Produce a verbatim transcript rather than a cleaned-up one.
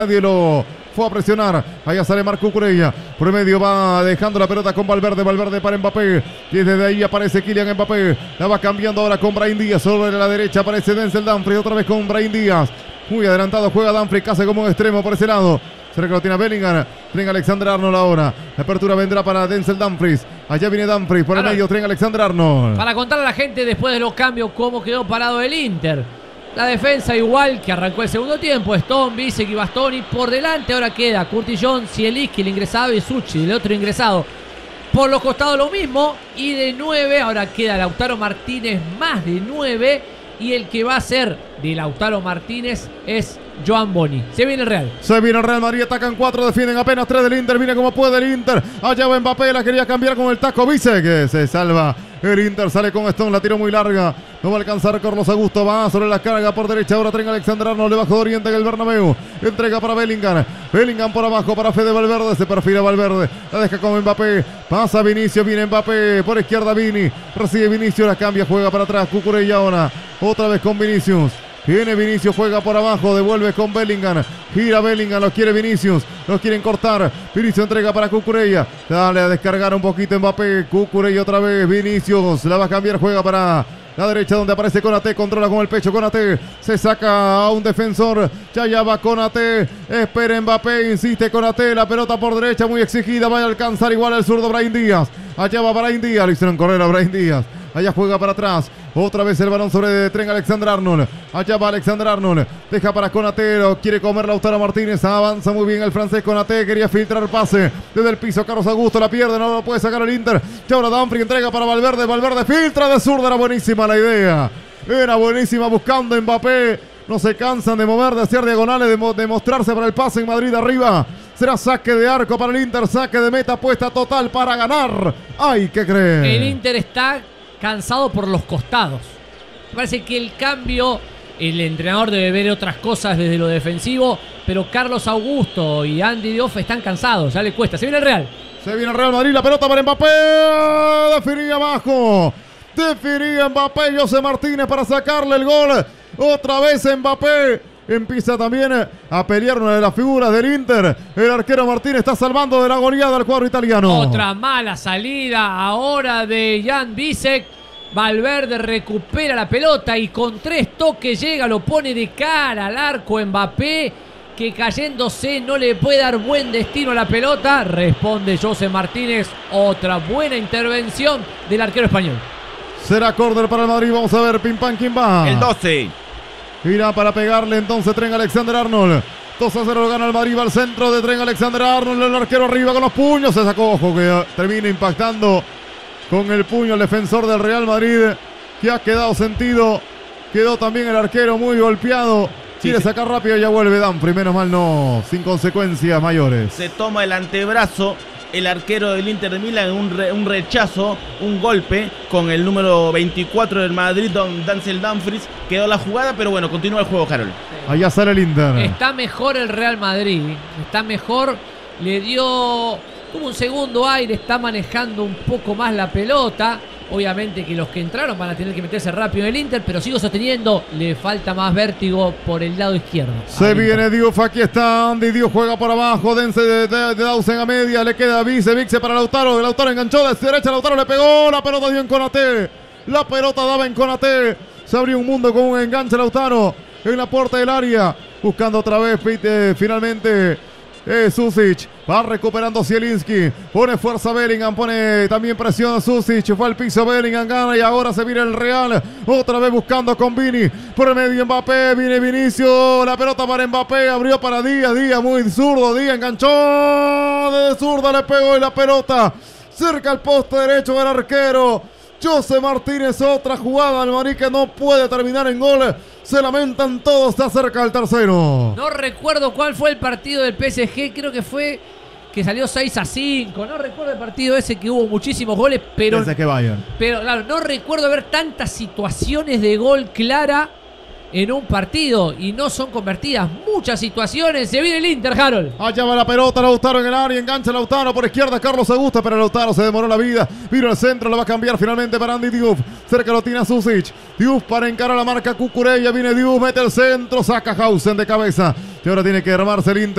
Nadie lo fue a presionar. Allá sale Marc Cucurella. Por el medio va dejando la pelota con Valverde. Valverde para Mbappé. Y desde ahí aparece Kylian Mbappé. La va cambiando ahora con Brahim Díaz. Sobre la derecha aparece Denzel Dumfries. Otra vez con Brahim Díaz. Muy adelantado juega Dumfries. Casi como un extremo por ese lado. Cerca lo tiene Bellingham. Tren Alexander-Arnold ahora. La apertura vendrá para Denzel Dumfries. Allá viene Dumfries por el ahora, medio. Tren Alexander-Arnold. Para contar a la gente después de los cambios cómo quedó parado el Inter. La defensa igual que arrancó el segundo tiempo. Stone, Bisek y Bastoni por delante. Ahora queda Curtis Jones, Zielinski el ingresado y Suchi el otro ingresado. Por los costados lo mismo. Y de nueve ahora queda Lautaro Martínez más de nueve. Y el que va a ser de Lautaro Martínez es Joan Boni. Se viene el Real. Se viene el Real Madrid. Atacan cuatro, defienden apenas tres del Inter. Viene como puede el Inter. Allá va Mbappé. La quería cambiar con el taco Bisek, que se salva. El Inter sale con Stone, la tiró muy larga. No va a alcanzar Carlos Augusto. Va sobre la carga por derecha. Ahora Tren Alexander-Arnold. Le bajó de Oriente en el Bernabéu. Entrega para Bellingham. Bellingham por abajo para Fede Valverde. Se perfila Valverde. La deja con Mbappé. Pasa Vinicius. Viene Mbappé. Por izquierda Vini. Recibe Vinicius. La cambia. Juega para atrás. Cucurella ahora. Otra vez con Vinicius. Viene Vinicius, juega por abajo, devuelve con Bellingham. Gira Bellingham, lo quiere Vinicius. Lo quieren cortar. Vinicius entrega para Cucurella. Dale a descargar un poquito Mbappé. Cucurella otra vez. Vinicius la va a cambiar, juega para la derecha donde aparece Konaté. Controla con el pecho Konaté. Se saca a un defensor. Ya ya va Konaté. Espera Mbappé. Insiste Konaté. La pelota por derecha muy exigida. Va a alcanzar igual al zurdo Brahim Díaz. Allá va Brahim Díaz. Le hicieron correr a Brahim Díaz. Allá juega para atrás. Otra vez el balón sobre Tren Alexander-Arnold. Allá va Alexander-Arnold. Deja para Konaté. Lo quiere comer Lautaro Martínez. Avanza muy bien el francés Konaté. Quería filtrar el pase. Desde el piso Carlos Augusto la pierde. No lo puede sacar el Inter. Ya ahora Dumfries entrega para Valverde. Valverde filtra de zurda. Era buenísima la idea. Era buenísima buscando Mbappé. No se cansan de mover, de hacer diagonales, de, mo de mostrarse para el pase en Madrid arriba. Será saque de arco para el Inter. Saque de meta puesta total para ganar. Hay que creer. El Inter está cansado por los costados. Me parece que el cambio, el entrenador debe ver otras cosas desde lo defensivo, pero Carlos Augusto y Andy Diouf están cansados, ya le cuesta. Se viene el Real. Se viene el Real Madrid, la pelota para Mbappé. Definía abajo. Definía Mbappé. José Martínez para sacarle el gol. Otra vez Mbappé. Empieza también a pelear una de las figuras del Inter. El arquero Martínez está salvando de la goleada al cuadro italiano. Otra mala salida ahora de Jan Bisek. Valverde recupera la pelota y con tres toques llega, lo pone de cara al arco Mbappé, que cayéndose no le puede dar buen destino a la pelota. Responde José Martínez. Otra buena intervención del arquero español. Será córner para el Madrid. Vamos a ver, pim pam, quién va. El doce. Irá para pegarle entonces Tren Alexander-Arnold. dos a cero lo gana el Madrid. Va al centro de Tren Alexander-Arnold. El arquero arriba con los puños. Se sacó, ojo, que termina impactando con el puño el defensor del Real Madrid, que ha quedado sentido. Quedó también el arquero muy golpeado. Quiere sí, sacar rápido y ya vuelve Dumfries. Menos mal no, sin consecuencias mayores. Se toma el antebrazo el arquero del Inter de Milán, un, re, un rechazo, un golpe con el número veinticuatro del Madrid, Don Denzel Dumfries. Quedó la jugada, pero bueno, continúa el juego, Harold. Allá sale el Inter. Está mejor el Real Madrid, está mejor, le dio como un segundo aire, está manejando un poco más la pelota. Obviamente que los que entraron van a tener que meterse rápido en el Inter, pero sigo sosteniendo, le falta más vértigo por el lado izquierdo. Se viene Diouf, aquí está Andy Diouf, juega por abajo, Dense de, de, de Dawson a media, le queda Vice, Vice para Lautaro, Lautaro enganchó de derecha, Lautaro le pegó, la pelota dio en Konaté, la pelota daba en Konaté, se abrió un mundo con un enganche Lautaro en la puerta del área, buscando otra vez eh, finalmente Eh, Susic, va recuperando Zielinski, pone fuerza Bellingham, pone también presión a Susic, fue al piso Bellingham, gana y ahora se viene el Real, otra vez buscando con Vini, por el medio Mbappé, viene Vinicius, la pelota para Mbappé, abrió para Díaz, Díaz muy zurdo, Díaz enganchó, de zurda le pegó y la pelota, cerca al poste derecho del arquero, José Martínez, otra jugada, el Madrid que no puede terminar en gol. Se lamentan todos, está cerca del tercero. No recuerdo cuál fue el partido del P S G, creo que fue que salió seis a cinco. No recuerdo el partido ese que hubo muchísimos goles, pero, Desde que vayan. pero claro, no recuerdo ver tantas situaciones de gol clara en un partido y no son convertidas muchas situaciones. Se viene el Inter, Harold. Allá va la pelota, Lautaro en el área, engancha Lautaro por izquierda, Carlos Augusto, pero Lautaro se demoró la vida. Vino al centro, lo va a cambiar finalmente para Andy Diouf. Cerca lo tiene Susic. Diouf para encarar la marca Cucurella, viene Diouf, mete el centro, saca Hausen de cabeza. Y ahora tiene que armarse el Inter.